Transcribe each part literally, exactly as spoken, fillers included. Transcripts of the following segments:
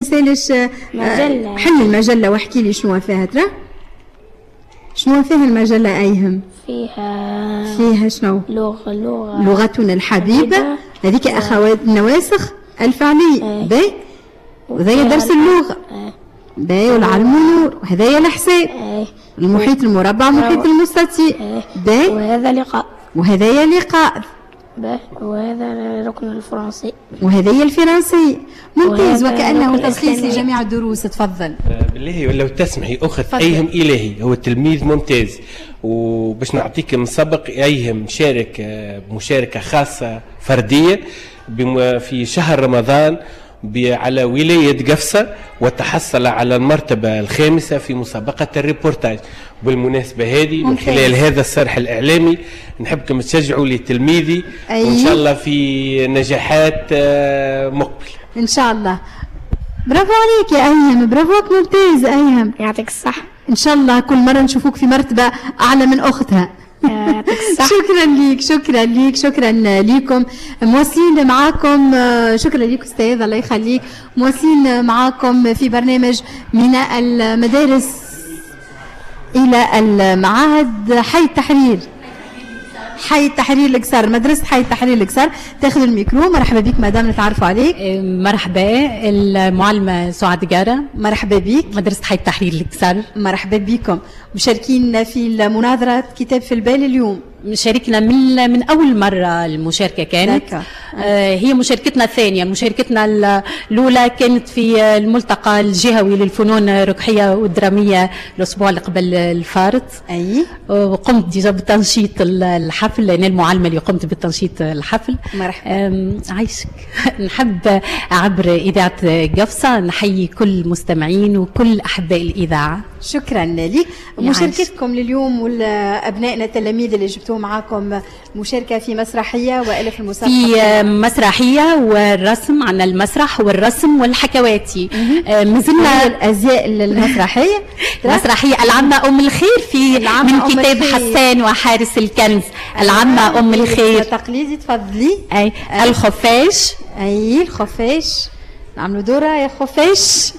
تنسالش مجلة. حل المجلة واحكي لي شنو فيها ترى؟ شنو فيها المجلة أيهم؟ فيها فيها شنو؟ لغة لغة لغتنا الحبيبة هذيك أخوات النواسخ الفعلية. اه. باهي وذي درس اللغة. اه. باهي والعلم والنور وهذايا الحساب. اه. المحيط المربع محيط المستطيل. اه. باهي وهذا لقاء. وهذايا لقاء. باهي وهذا ركن الفرنسي. وهذه الفرنسية. ممتاز وهذا وكأنه ركن تلخيص الإسلامية. لجميع الدروس. تفضل. بالله ولو تسمحي أخت تفضل. أيهم إلهي هو تلميذ ممتاز، وباش نعطيك من سبق أيهم شارك آه، مشاركة خاصة فردية بم- في شهر رمضان ب- على ولاية قفصة، وتحصل على المرتبة الخامسة في مسابقة الريبورتاج. بالمناسبة هذه من ممتاز. خلال هذا الصرح الإعلامي نحبكم تشجعوا لي تلميذي أي. وإن شاء الله في نجاحات آه، مقبلة. إن شاء الله. برافو عليك يا أيهم، برافوك ممتاز أيهم. يعطيك الصحة. إن شاء الله كل مرة نشوفوك في مرتبة أعلى من أختها. يعطيك الصحة. شكرا ليك شكرا ليك شكرا ليكم. مواصلين معاكم. شكرا ليك أستاذ الله يخليك. مواصلين معاكم في برنامج من المدارس إلى المعاهد حي التحرير. حي التحرير القصر، مدرسة حي التحرير القصر. تاخذ الميكرو. مرحبا بك مدام، نتعرفوا عليك. مرحبا، المعلمة سعاد جارة، مرحبا بك. مدرسة حي التحرير الكسار. مرحبا بكم. مشاركين في المناظرة كتاب في البال اليوم. مشاركنا من من أول مرة المشاركة كانت. دكا. آه هي مشاركتنا الثانية. مشاركتنا الأولى كانت في الملتقى الجهوي للفنون الرقحية والدرامية الأسبوع اللي قبل الفارط. أي. وقمت ديجا بتنشيط الحفل، أنا المعلمة اللي قمت بتنشيط الحفل. مرحبا. عايشك. نحب عبر إذاعة قفصة نحيي كل المستمعين وكل أحباء الإذاعة. شكرا لك. مشاركتكم لليوم والأبنائنا التلاميذ اللي جبتوه معاكم مشاركة في مسرحية وإلا في المسابقة؟ في مسرحية والرسم، عنا المسرح والرسم والحكواتي. مازلنا الأزياء المسرحية. مسرحية العمة أم الخير في العمة من أم كتاب الخير. حسان وحارس الكنز. العمة أم الخير تقليدي. تفضلي. أي الخفاش. أي الخفاش. نعملوا دورة يا خفاش.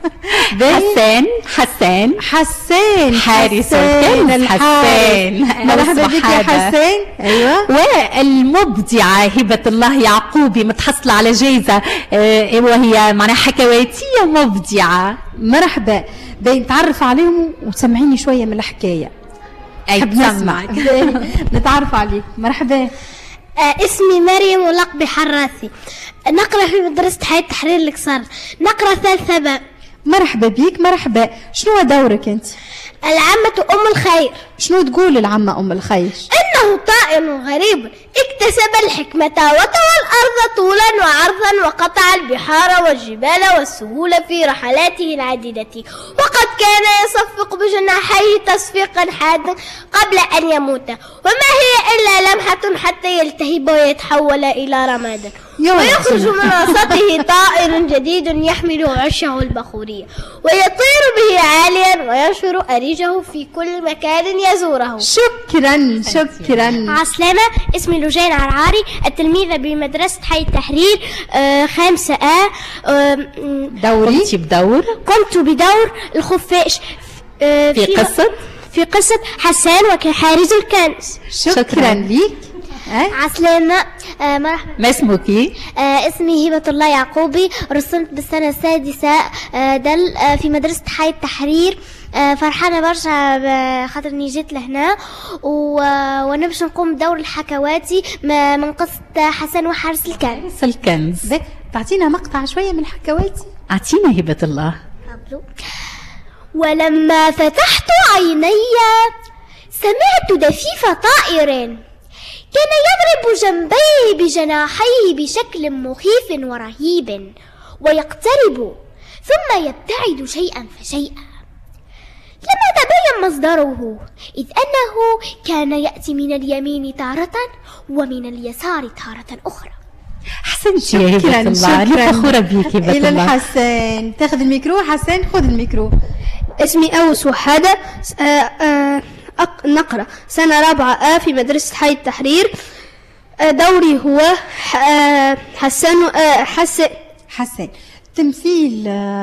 حسان حسان حسان حارس حسان الكنز. حسان مرحبا بك يا حسان. ايوه. والمبدعة هبة الله يعقوبي متحصلة على جائزة آه وهي معناها حكواتية مبدعة. مرحبا. باين نتعرف عليهم وتسمعيني شوية من الحكاية. أي نحب نسمع. نتعرف عليك. مرحبا. آه اسمي مريم ولقبي حراسي. نقرأ في مدرسة حي التحرير القصر. نقرأ ثالثة باء. مرحبا بيك. مرحبا. شنو دورك انت؟ العمة أم الخير. شنو تقول العمة أم الخير؟ إنه طائر غريب اكتسب الحكمة وطوى الأرض طولا وعرضا وقطع البحار والجبال والسهول في رحلاته العديدة، وقد كان يصفق بجناحيه تصفيقا حادا قبل أن يموت، وما هي إلا لمحة حتى يلتهب ويتحول إلى رماد، ويخرج من وسطه طائر جديد يحمل عشه البخورية ويطير به عاليا وينشر أريجه في كل مكان يزوره. شكرا شكرا. عسلامة. اسمي لوجين عرعاري، التلميذة بمدرسة حي التحرير آه خامسة آ. آه دوري. قمت بدور. قمت بدور الخفاش آه في قصة في قصة حسان وحارس الكنز. شكرا, شكرا ليك. عسلامة. آه مرحبا. ما اسمك؟ آه اسمي هبة الله يعقوبي، رسمت بالسنة السادسة آه دل آه في مدرسة حي التحرير. آه فرحانة برشا خاطر اني جيت لهنا وانا باش نقوم بدور الحكواتي من قصة حسن وحارس الكنز. الكنز. تعطينا مقطع شوية من الحكواتي. اعطينا هبة الله. ولما فتحت عيني سمعت دفيف طائر كان يضرب جنبيه بجناحيه بشكل مخيف ورهيب ويقترب ثم يبتعد شيئا فشيئا. لم يتبين مصدره إذ أنه كان يأتي من اليمين تارة ومن اليسار تارة أخرى. حسنتي يا هبة الله. أنا فخورة بيك هبة إلى الله. الحسن. تاخذ الميكرو. حسن خذ الميكرو. اسمي أوس وحادة. نقرأ سنة رابعة آ في مدرسة حي التحرير. دوري هو حسن حسن حسن. تمثيل